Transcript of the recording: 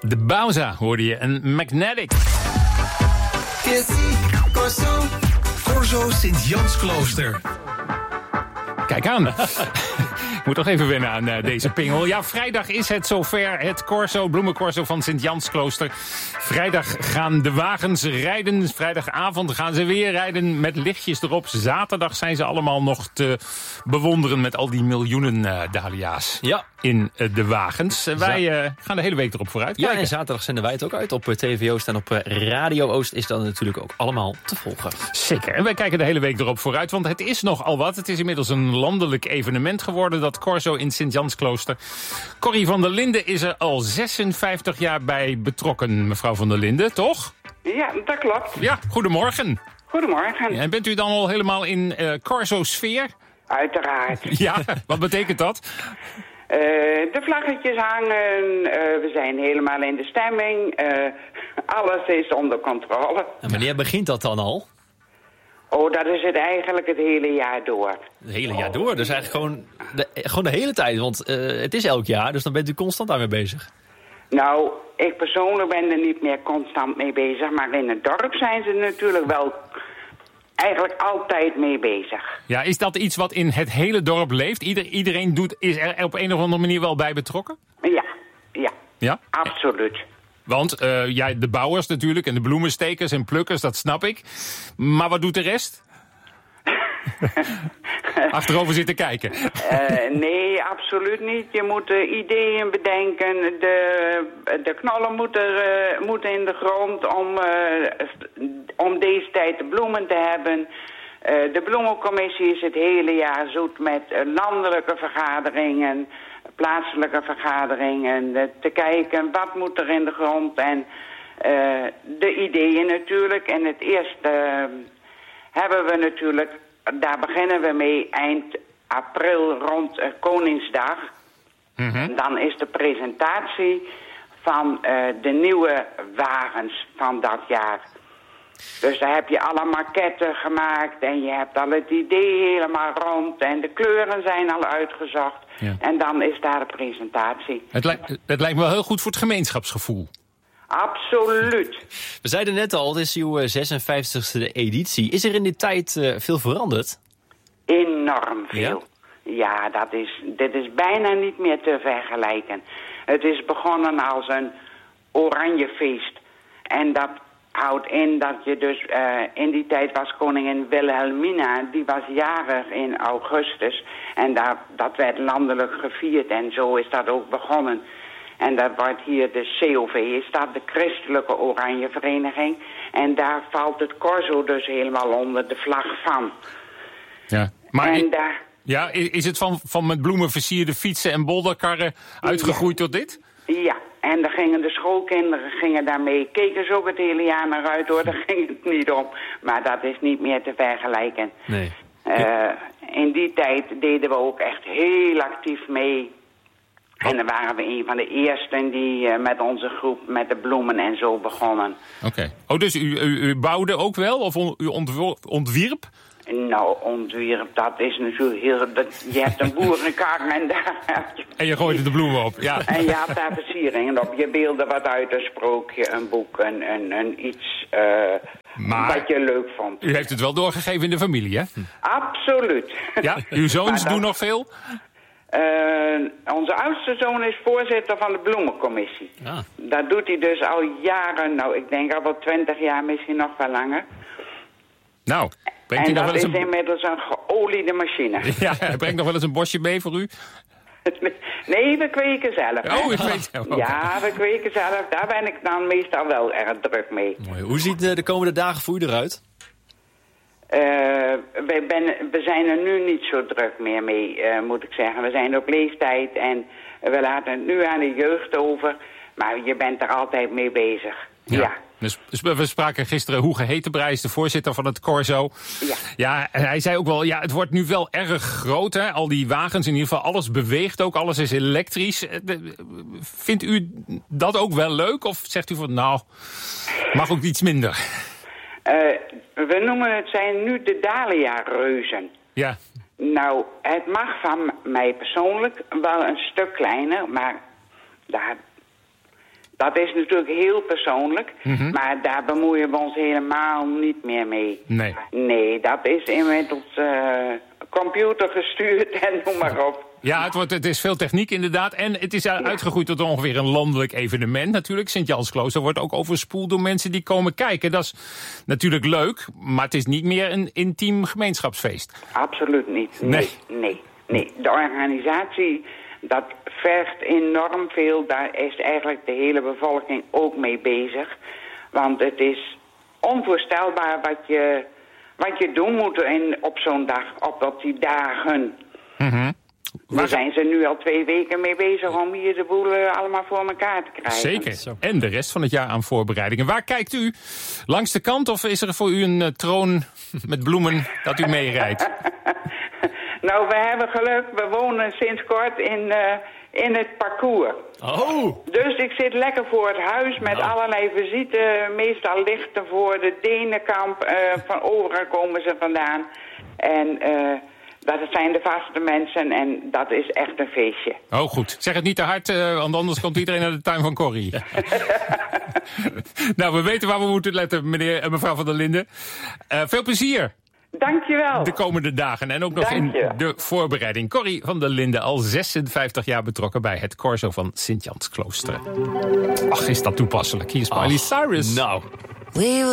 De Bauza hoorde je, een Magnetic. Corso Sint-Jansklooster. Kijk aan. Ik moet toch even wennen aan deze pingel. Ja, vrijdag is het zover. Het Corso, bloemencorso van Sint-Jansklooster. Vrijdag gaan de wagens rijden. Vrijdagavond gaan ze weer rijden met lichtjes erop. Zaterdag zijn ze allemaal nog te bewonderen met al die miljoenen dahlia's in de wagens. Wij gaan de hele week erop vooruit kijken. Ja, en zaterdag zenden wij het ook uit. Op TV Oost en op Radio Oost is dat natuurlijk ook allemaal te volgen. Zeker. En wij kijken de hele week erop vooruit, want het is nogal wat. Het is inmiddels een landelijk evenement geworden, dat Corso in Sint-Jansklooster. Corrie van der Linden is er al 56 jaar bij betrokken, mevrouw van der Linden, toch? Ja, dat klopt. Ja, goedemorgen. Goedemorgen. Ja, en bent u dan al helemaal in Corso-sfeer? Uiteraard. Ja, wat betekent dat? De vlaggetjes hangen, we zijn helemaal in de stemming, alles is onder controle. En wanneer begint dat dan al? Oh, dat is het eigenlijk het hele jaar door. Het hele jaar door, dus eigenlijk gewoon de hele tijd. Want het is elk jaar, dus dan bent u constant daarmee bezig. Nou, ik persoonlijk ben er niet meer constant mee bezig, maar in het dorp zijn ze natuurlijk wel eigenlijk altijd mee bezig. Ja, is dat iets wat in het hele dorp leeft? Iedereen is er op een of andere manier wel bij betrokken? Ja, absoluut. Want de bouwers natuurlijk en de bloemenstekers en plukkers, dat snap ik. Maar wat doet de rest? Achterover zitten kijken. Nee, absoluut niet. Je moet ideeën bedenken. De knollen moeten in de grond om deze tijd de bloemen te hebben. De bloemencommissie is het hele jaar zoet met landelijke vergaderingen, plaatselijke vergaderingen, te kijken wat moet er in de grond en de ideeën natuurlijk. En het eerste hebben we natuurlijk, daar beginnen we mee eind april rond Koningsdag. Mm-hmm. Dan is de presentatie van de nieuwe wagens van dat jaar. Dus daar heb je alle maquetten gemaakt en je hebt al het idee helemaal rond en de kleuren zijn al uitgezocht. Ja. En dan is daar de presentatie. Het lijkt me wel heel goed voor het gemeenschapsgevoel. Absoluut. We zeiden net al, het is uw 56e editie. Is er in die tijd veel veranderd? Enorm veel. Ja, dit is bijna niet meer te vergelijken. Het is begonnen als een oranjefeest. En dat houdt in dat je dus, in die tijd was koningin Wilhelmina, die was jarig in augustus. En dat werd landelijk gevierd en zo is dat ook begonnen. En dat wordt hier de COV, is dat de Christelijke Oranje Vereniging. En daar valt het Corso dus helemaal onder de vlag van. Ja, maar is het van met bloemen versierde fietsen en bolderkarren uitgegroeid tot dit? Ja, en dan gingen de schoolkinderen daarmee. Keken ze ook het hele jaar naar uit hoor, daar ging het niet om. Maar dat is niet meer te vergelijken. Nee. In die tijd deden we ook echt heel actief mee. En dan waren we een van de eersten die met onze groep met de bloemen en zo begonnen. Oké. Oh, dus u bouwde ook wel? Of u ontwierp? Nou, ontwierp, dat is natuurlijk heel... Je hebt een boerenkar en daar heb je... En je gooide de bloemen op, ja. En je had daar versieringen op. Je beelde wat uit, een sprookje, een boek, een iets wat je leuk vond. U heeft het wel doorgegeven in de familie, hè? Absoluut. Ja, uw zoons doen nog veel? Onze oudste zoon is voorzitter van de bloemencommissie. Ah. Dat doet hij dus al jaren, nou ik denk al wel 20 jaar, misschien nog wel langer. Nou, en dat is inmiddels een geoliede machine. Ja, hij brengt nog wel eens een bosje mee voor u? Nee, we kweken zelf. Oh, ik weet het. Ja, we kweken zelf. Daar ben ik dan meestal wel erg druk mee. Mooi. Hoe ziet de komende dagen voor u eruit? We zijn er nu niet zo druk meer mee, moet ik zeggen. We zijn op leeftijd en we laten het nu aan de jeugd over. Maar je bent er altijd mee bezig. Ja. Dus we spraken gisteren Hugo Hetenbreis, de voorzitter van het Corso. Ja, en hij zei ook wel, het wordt nu wel erg groot, hè? Al die wagens, in ieder geval, alles beweegt ook, alles is elektrisch. Vindt u dat ook wel leuk? Of zegt u van, nou, mag ook iets minder? We noemen het, zijn nu de Dahlia-reuzen. Ja. Nou, het mag van mij persoonlijk wel een stuk kleiner, maar Dat is natuurlijk heel persoonlijk, maar daar bemoeien we ons helemaal niet meer mee. Nee. Nee, dat is inmiddels computer gestuurd en noem maar op. Ja, het is veel techniek inderdaad. En het is uitgegroeid tot ongeveer een landelijk evenement natuurlijk. Sint-Jansklooster wordt ook overspoeld door mensen die komen kijken. Dat is natuurlijk leuk, maar het is niet meer een intiem gemeenschapsfeest. Absoluut niet. Nee. De organisatie, dat vergt enorm veel. Daar is eigenlijk de hele bevolking ook mee bezig. Want het is onvoorstelbaar wat je doen moet op zo'n dag, op die dagen. Daar zijn ze nu al 2 weken mee bezig om hier de boel allemaal voor elkaar te krijgen. Zeker. En de rest van het jaar aan voorbereidingen. Waar kijkt u? Langs de kant of is er voor u een troon met bloemen dat u meerijdt? Nou, we hebben geluk. We wonen sinds kort in het parcours. Oh! Dus ik zit lekker voor het huis met allerlei visite. Meestal lichten voor de Denenkamp. Van overal komen ze vandaan. En dat zijn de vaste mensen en dat is echt een feestje. Oh, goed. Zeg het niet te hard, want anders komt iedereen naar de tuin van Corrie. Nou, we weten waar we moeten letten, meneer en mevrouw van der Linden. Veel plezier. Dankjewel. De komende dagen en ook nog in de voorbereiding. Corrie van der Linden, al 56 jaar betrokken bij het Corso van Sint-Jansklooster. Ach, is dat toepasselijk. Hier is Miley Cyrus. Nou.